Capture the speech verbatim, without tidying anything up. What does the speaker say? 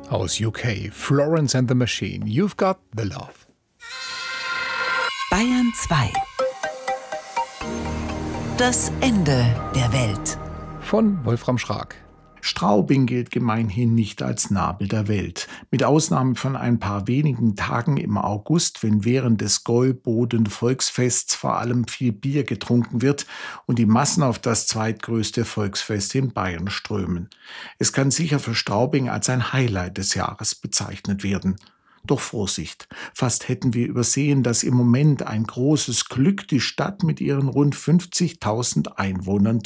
Aus U K, Florence and the Machine, You've Got the Love. Bayern zwei. Das Ende der Welt. Von Wolfram Schrag. Straubing gilt gemeinhin nicht als Nabel der Welt. Mit Ausnahme von ein paar wenigen Tagen im August, wenn während des Gäuboden-Volksfests vor allem viel Bier getrunken wird und die Massen auf das zweitgrößte Volksfest in Bayern strömen. Es kann sicher für Straubing als ein Highlight des Jahres bezeichnet werden. Doch Vorsicht, fast hätten wir übersehen, dass im Moment ein großes Glück die Stadt mit ihren rund fünfzigtausend Einwohnern